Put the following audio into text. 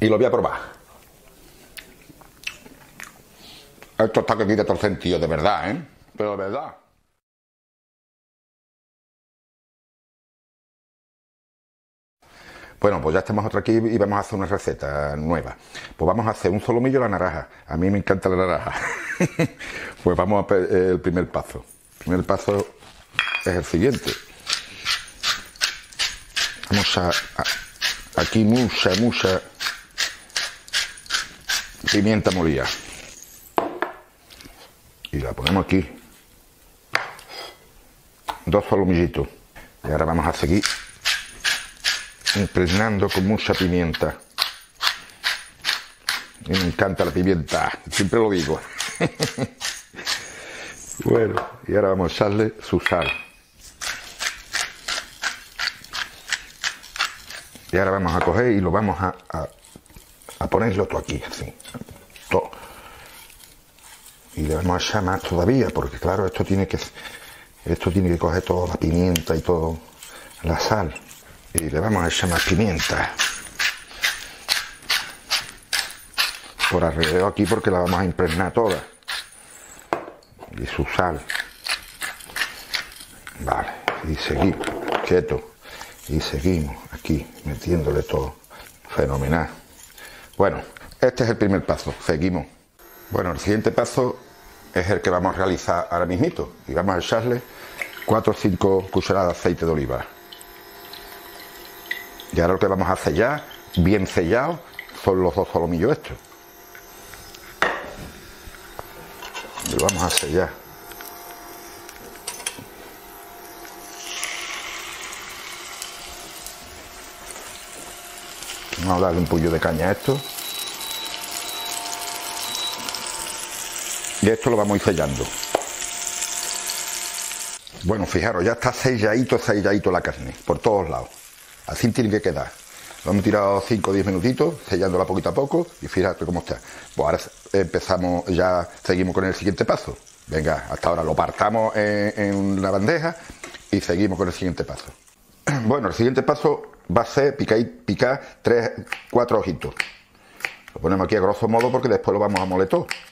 y lo voy a probar. Esto está que tiene todo el sentido, de verdad, ¿eh? Pero de verdad. Bueno, pues ya estamos otra aquí y vamos a hacer una receta nueva. Pues vamos a hacer un solomillo a la naranja. A mí me encanta la naranja. Pues vamos a el primer paso. El primer paso es el siguiente. Vamos a aquí mucha pimienta molida. Y la ponemos aquí. 2 solomillitos. Y ahora vamos a seguir impregnando con mucha pimienta. Y me encanta la pimienta, siempre lo digo. Bueno, y ahora vamos a echarle su sal. Y ahora vamos a coger y lo vamos a ponerlo todo aquí, así. Todo. Y le vamos a echar más todavía, porque claro, esto tiene que coger toda la pimienta y todo, la sal. Y le vamos a echar más pimienta por alrededor aquí, porque la vamos a impregnar toda. Y su sal. Vale, y seguimos, quieto. Y seguimos aquí, metiéndole todo. Fenomenal. Bueno, este es el primer paso, seguimos. Bueno, el siguiente paso es el que vamos a realizar ahora mismito. Y vamos a echarle 4 o 5 cucharadas de aceite de oliva. Y ahora lo que vamos a sellar, bien sellado, son los 2 solomillos estos. Y lo vamos a sellar. Vamos a darle un puño de caña a esto. Y esto lo vamos a ir sellando. Bueno, fijaros, ya está selladito la carne, por todos lados. Así tiene que quedar. Lo hemos tirado 5 o 10 minutitos, sellándola poquito a poco, y fíjate cómo está. Pues ahora empezamos, ya seguimos con el siguiente paso. Venga, hasta ahora lo partamos en la bandeja y seguimos con el siguiente paso. Bueno, el siguiente paso va a ser picar 3 o 4 ojitos. Lo ponemos aquí a grosso modo porque después lo vamos a moler todo.